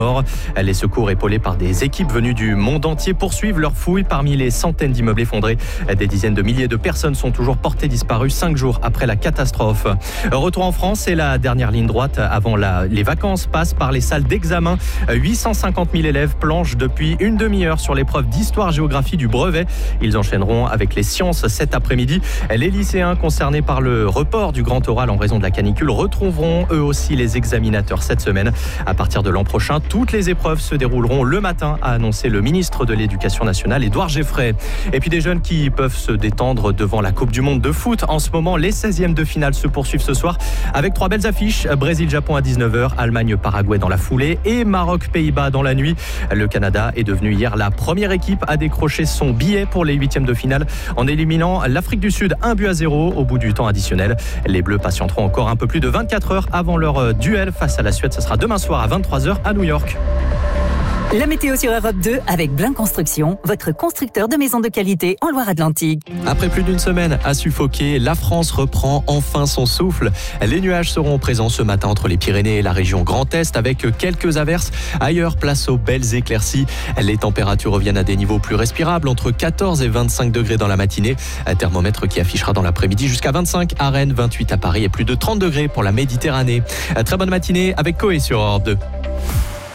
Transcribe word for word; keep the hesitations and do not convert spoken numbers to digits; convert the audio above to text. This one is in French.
Les secours épaulés par des équipes venues du monde entier poursuivent leurs fouilles parmi les centaines d'immeubles effondrés. Des dizaines de milliers de personnes sont toujours portées disparues cinq jours après la catastrophe. Retour en France et la dernière ligne droite avant la, les vacances passe par les salles d'examen. huit cent cinquante mille élèves planchent depuis une demi-heure sur l'épreuve d'histoire-géographie du brevet. Ils enchaîneront avec les sciences cet après-midi. Les lycéens concernés par le report du grand oral en raison de la canicule retrouveront eux aussi les examinateurs cette semaine. À partir de l'an prochain, toutes les épreuves se dérouleront le matin, a annoncé le ministre de l'Éducation nationale, Édouard Geoffrey. Et puis des jeunes qui peuvent se détendre devant la Coupe du Monde de foot. En ce moment, les seizièmes de finale se poursuivent ce soir avec trois belles affiches. Brésil-Japon à dix-neuf heures, Allemagne-Paraguay dans la foulée et Maroc-Pays-Bas dans la nuit. Le Canada est devenu hier la première équipe à décrocher son billet pour les huitièmes de finale en éliminant l'Afrique du Sud un but à zéro au bout du temps additionnel. Les Bleus patienteront encore un peu plus de vingt-quatre heures avant leur duel face à la Suède. Ce sera demain soir à vingt-trois heures à New York. La météo sur Europe deux avec Blin Construction, votre constructeur de maisons de qualité en Loire-Atlantique. Après plus d'une semaine à suffoquer, la France reprend enfin son souffle. Les nuages seront présents ce matin entre les Pyrénées et la région Grand Est avec quelques averses. Ailleurs, place aux belles éclaircies. Les températures reviennent à des niveaux plus respirables, entre quatorze et vingt-cinq degrés dans la matinée. Un thermomètre qui affichera dans l'après-midi jusqu'à vingt-cinq à Rennes, vingt-huit à Paris et plus de trente degrés pour la Méditerranée. Très bonne matinée avec Coé sur Europe deux.